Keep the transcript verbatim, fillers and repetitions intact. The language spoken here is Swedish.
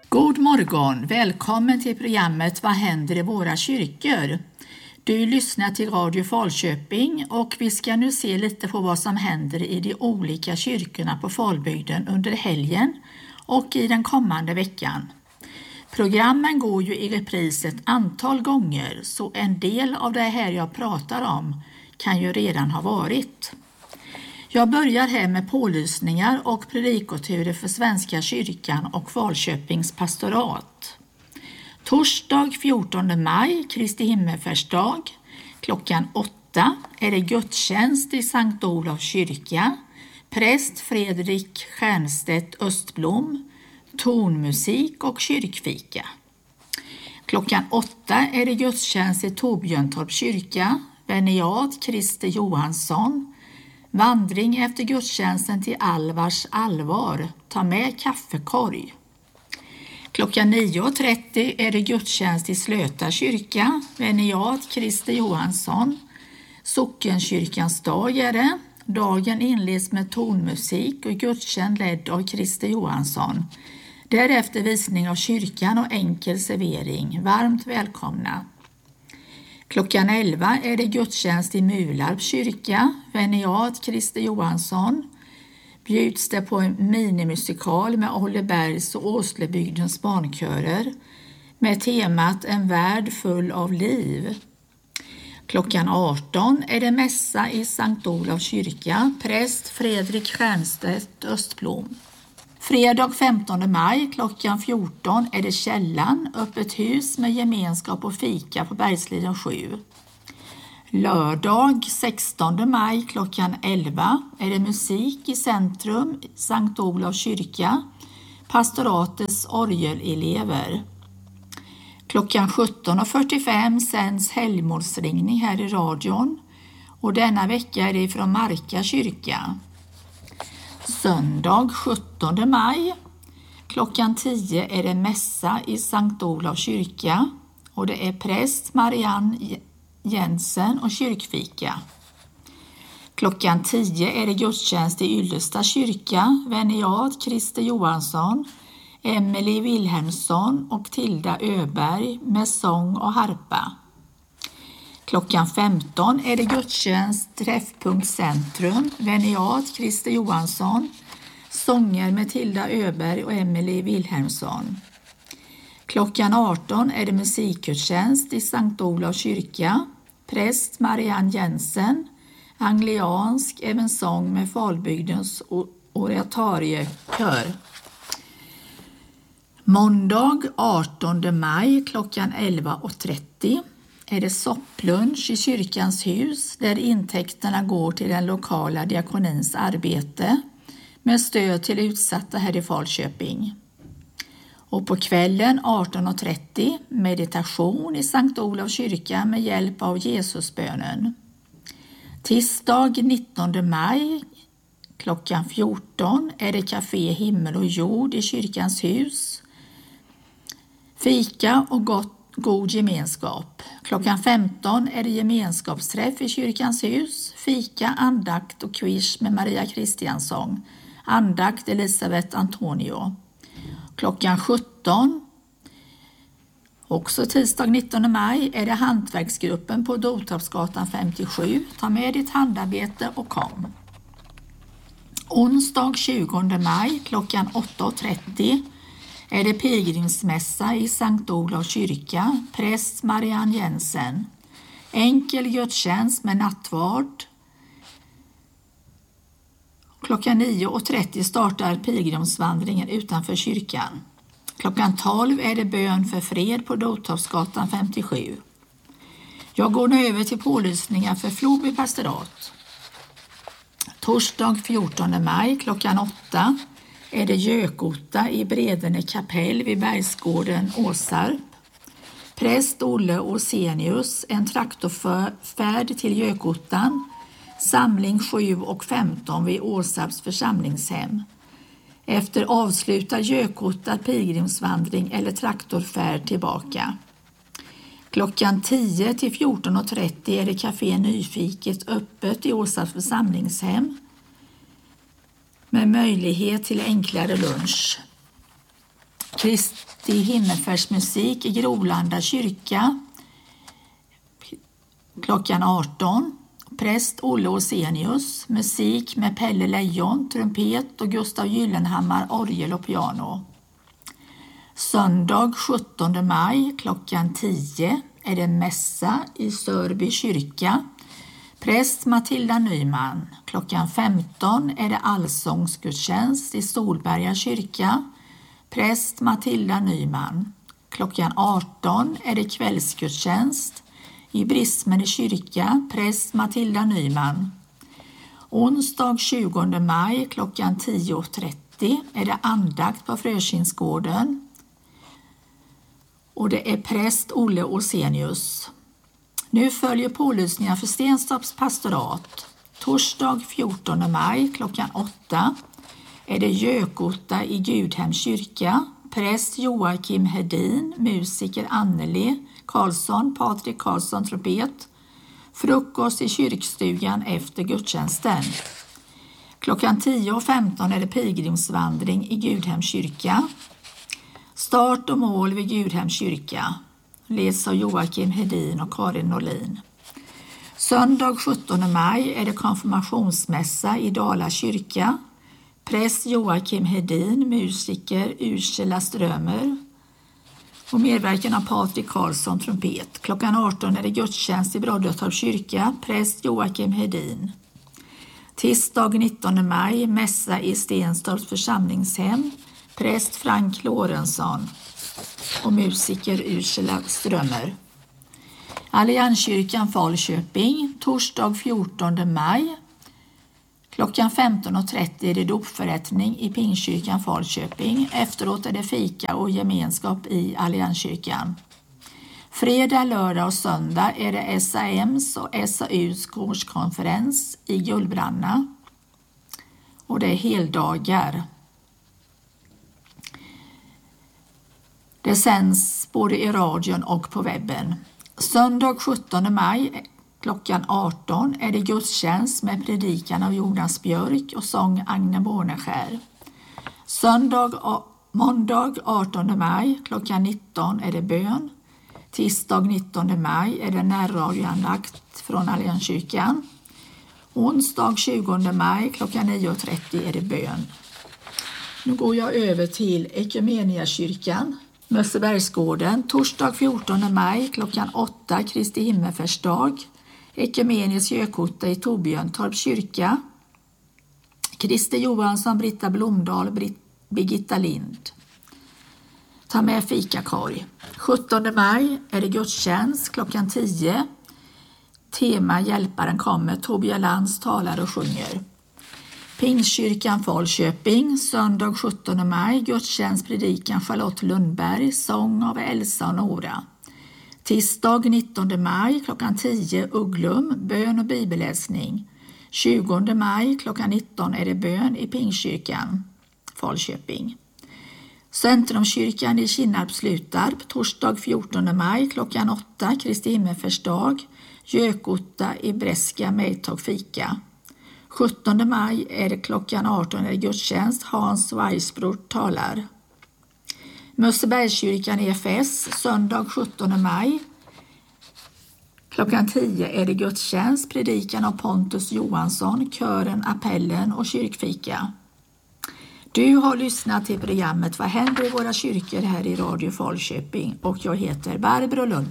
God morgon, välkommen till programmet Vad händer i våra kyrkor? Du lyssnar till Radio Falköping och vi ska nu se lite på vad som händer i de olika kyrkorna på Falbygden under helgen och i den kommande veckan. Programmen går ju i repris ett antal gånger, så en del av det här jag pratar om kan ju redan ha varit. Jag börjar här med pålysningar och predikoturer för Svenska kyrkan och Falköpings pastorat. Torsdag fjortonde maj, Kristi himmelfärdsdag, klockan åtta är det gudstjänst i Sankt Olofs kyrka. Präst Fredrik Stjernstedt Östblom, tonmusik och kyrkfika. Klockan åtta är det gudstjänst i Torbjörntorps kyrka. Veniat Christer Johansson. Vandring efter gudstjänsten till Alvars allvar. Ta med kaffekorg. Klockan nio och trettio är det gudstjänst i Slöta kyrka. Veniat Christer Johansson. Sockenkyrkans dag är det. Dagen inleds med tonmusik och gudstjänst ledd av Christer Johansson. Därefter visning av kyrkan och enkel servering. Varmt välkomna. Klockan elva är det gudstjänst i Mularps kyrka. Veniat Christer Johansson. Bjuds det på en minimusikal med Ollebergs och Åslebygdens barnkörer med temat En värld full av liv. Klockan arton är det mässa i Sankt Olofs kyrka. Präst Fredrik Stjernstedt Östblom. Fredag femtonde maj klockan fjorton är det Källan, öppet hus med gemenskap och fika på Bergsliden sju. Lördag sextonde maj klockan elva är det musik i centrum Sankt Olofs kyrka, pastoratets orgelelever. Klockan sjutton och fyrtiofem sänds helgmålsringning här i radion och denna vecka är det från Marka kyrka. Söndag sjuttonde maj klockan tio är det mässa i Sankt Olofs kyrka och det är präst Marianne Jensen och kyrkfika. Klockan tio är det gudstjänst i Yllesta kyrka. Veniat Christer Johansson, Emelie Wilhelmsson och Tilda Öberg med sång och harpa. Klockan femton är det gudstjänst Träffpunkt Centrum. Veniat Christer Johansson, sånger med Tilda Öberg och Emelie Wilhelmsson. Klockan arton är det musikgudstjänst i Sankt Olofs kyrka. Präst Marianne Jensen, angliansk evensång med Falbygdens oratoriekör. Måndag artonde maj klockan elva och trettio är det sopplunch i kyrkans hus där intäkterna går till den lokala diakonins arbete med stöd till utsatta här i Falköping. Och på kvällen arton och trettio meditation i Sankt Olofs kyrka med hjälp av Jesusbönen. Tisdag nittonde maj klockan fjorton är det kafé Himmel och jord i kyrkans hus. Fika och gott God gemenskap. Klockan femton är det gemenskapsträff i kyrkans hus. Fika, andakt och quiz med Maria Kristiansson. Andakt Elisabeth Antonio. Klockan sjutton, också tisdag nittonde maj, är det hantverksgruppen på Dortorpsgatan femtiosju. Ta med ditt handarbete och kom. Onsdag tjugonde maj klockan åtta och trettio är det pilgrimsmässa i Sankt Olofs kyrka. Präst Marianne Jensen. Enkel gudstjänst med nattvard. Klockan nio och trettio startar pilgrimsvandringen utanför kyrkan. Klockan tolv är det bön för fred på Dortorpsgatan femtiosju. Jag går nu över till pålysningar för Floby pastorat. Torsdag fjortonde maj klockan åtta är det Gökota i Bredene kapell vid Bergsgården Åsarp. Präst Olle Osenius, en traktorfärd till Gökotan. Samling sju och femton vid Åsarps församlingshem. Efter avslutad Gökota pilgrimsvandring eller traktorfärd tillbaka. Klockan tio till fjorton och trettio är det kafé Nyfiket öppet i Åsarps församlingshem med möjlighet till enklare lunch. Kristi himmelfärdsmusik i Grolanda kyrka klockan arton. Präst Olle Osenius, musik med Pelle Lejon, trumpet och Gustav Gyllenhammar, orgel och piano. Söndag sjuttonde maj klockan tio är det mässa i Sörby kyrka. Präst Matilda Nyman. Klockan femton är det allsångsgudstjänst i Solberga kyrka. Präst Matilda Nyman. Klockan arton är det kvällsgudstjänst i Brismene kyrka. Präst Matilda Nyman. Onsdag tjugonde maj klockan tio och trettio är det andakt på Frökinsgården. Och det är präst Olle Osenius. Nu följer pålysningar för Stenstorps pastorat. Torsdag fjortonde maj klockan åtta är det Gökotta i Gudhem kyrka. Präst Joakim Hedin, musiker Anneli Karlsson, Patrik Karlsson, trumpet. Frukost i kyrkstugan efter gudstjänsten. Klockan tio och femton är det pilgrimsvandring i Gudhem kyrka. Start och mål vid Gudhem kyrka. Leds av Joakim Hedin och Karin Norlin. Söndag sjuttonde maj är det konfirmationsmässa i Dala kyrka. Präst Joakim Hedin, musiker Ursula Strömer. Och medverkan av Patrik Karlsson, trumpet. Klockan arton är det gudstjänst i Broddetorp kyrka. Präst Joakim Hedin. Tisdag nittonde maj, mässa i Stenstorps församlingshem. Präst Frank Lorentzon och musiker Ursula Strömer. Allianskyrkan Falköping, torsdag fjortonde maj. Klockan femton och trettio är det dopförrättning i Pingstkyrkan Falköping. Efteråt är det fika och gemenskap i Allianskyrkan. Fredag, lördag och söndag är det S A M:s och S A U:s årskonferens i Gullbranna. Och det är heldagar. Det sänds både i radion och på webben. Söndag sjuttonde maj klockan arton är det gudstjänst med predikan av Jonas Björk och sång Agne Borneskär. Söndag, måndag artonde maj klockan nitton är det bön. Tisdag nittonde maj är det närradioandakt från Allianskyrkan. Onsdag tjugonde maj klockan nio och trettio är det bön. Nu går jag över till Ekumeniakyrkan. Mössebergsgården, torsdag fjortonde maj klockan åtta, Kristi himmelfärdsdag. Ekumenisk Gökotta i Torbjörntorp kyrka. Christer Johansson, Britta Blomdahl, Britt, Birgitta Lind. Ta med fikakorg. sjuttonde maj är det gudstjänst klockan tio. Tema Hjälparen kommer. Tobias Lantz talar och sjunger. Pingstkyrkan Falköping, söndag sjuttonde maj, gudstjänst predikan Charlotte Lundberg, sång av Elsa och Nora. Tisdag nittonde maj klockan tio, Ugglum, bön och bibelläsning. tjugonde maj klockan nitton är det bön i Pingstkyrkan Falköping. Centrumkyrkan i Kinnarp Slutarp, torsdag fjortonde maj klockan åtta, Kristi himmelfärdsdag, Gökotta i Bräska Mejtag fika. sjuttonde maj är det klockan arton är det gudstjänst, Hans Weisbror talar. Mössebergskyrkan E F S, söndag sjuttonde maj. Klockan tio är det gudstjänst, predikan av Pontus Johansson, kören, appellen och kyrkfika. Du har lyssnat till programmet Vad händer i våra kyrkor här i Radio Falköping och jag heter Barbro Lund.